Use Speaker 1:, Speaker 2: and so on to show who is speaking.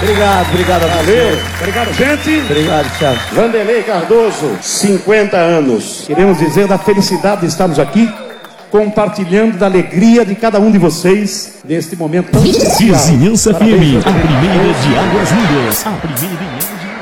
Speaker 1: Obrigado a
Speaker 2: Valeu. Obrigado, gente.
Speaker 1: Obrigado, Thiago.
Speaker 2: Vanderlei Cardoso, 50 anos.
Speaker 3: Queremos dizer da felicidade de estarmos aqui, compartilhando da alegria de cada um de vocês neste momento tão especial.
Speaker 4: Vizinhança FM, a primeira de Águas Lindas, a primeira em